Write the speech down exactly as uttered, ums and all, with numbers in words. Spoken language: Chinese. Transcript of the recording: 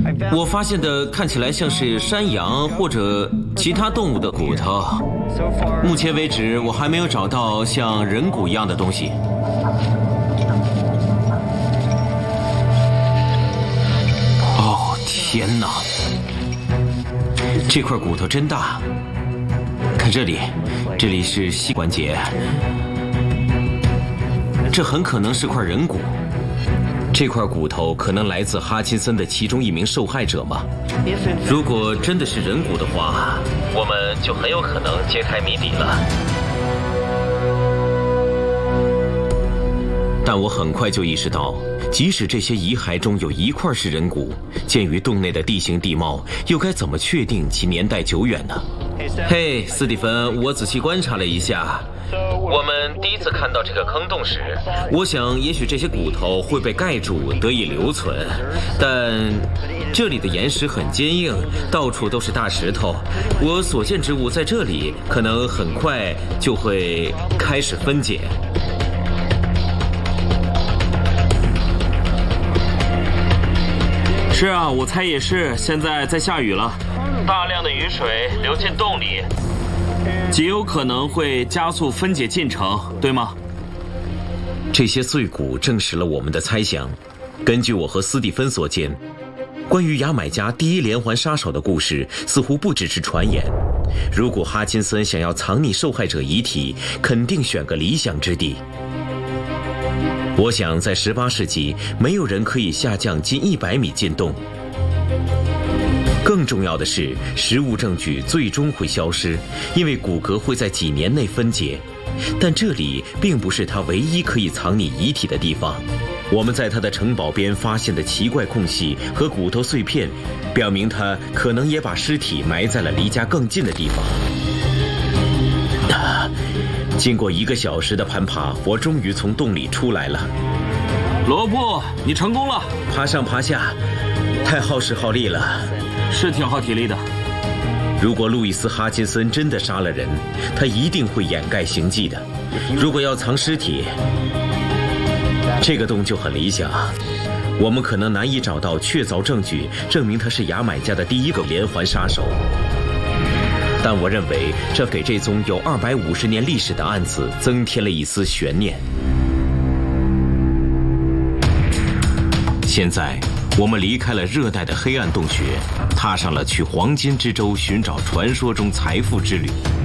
我发现的看起来像是山羊或者其他动物的骨头。目前为止，我还没有找到像人骨一样的东西。哦，天哪！这块骨头真大。看这里，这里是膝关节，这很可能是块人骨。这块骨头可能来自哈钦森的其中一名受害者吗？如果真的是人骨的话，我们就很有可能揭开谜底了。但我很快就意识到，即使这些遗骸中有一块是人骨，鉴于洞内的地形地貌，又该怎么确定其年代久远呢？嘿，斯蒂芬，我仔细观察了一下。我们第一次看到这个坑洞时，我想也许这些骨头会被盖住得以留存，但这里的岩石很坚硬，到处都是大石头，我所见之物在这里可能很快就会开始分解。 是啊，我猜也是。现在在下雨了，大量的雨水流进洞里，极有可能会加速分解进程，对吗？ 这些碎骨证实了我们的猜想。根据我和斯蒂芬所见，关于牙买加第一连环杀手的故事似乎不只是传言。如果哈钦森想要藏匿受害者遗体，肯定选个理想之地。我想在十八世纪，没有人可以下降近一百米进洞。更重要的是，实物证据最终会消失，因为骨骼会在几年内分解。但这里并不是他唯一可以藏匿遗体的地方。我们在他的城堡边发现的奇怪空隙和骨头碎片，表明他可能也把尸体埋在了离家更近的地方。啊，经过一个小时的攀爬，我终于从洞里出来了。 罗布，你成功了！ 爬上爬下，太耗时耗力了。 是挺耗体力的。 如果路易斯·哈金森真的杀了人，他一定会掩盖行迹的。如果要藏尸体，这个洞就很理想。我们可能难以找到确凿证据证明他是牙买加的第一个连环杀手，但我认为这给这宗有二百五十年历史的案子增添了一丝悬念。现在我们离开了热带的黑暗洞穴，踏上了去黄金之州寻找传说中财富之旅。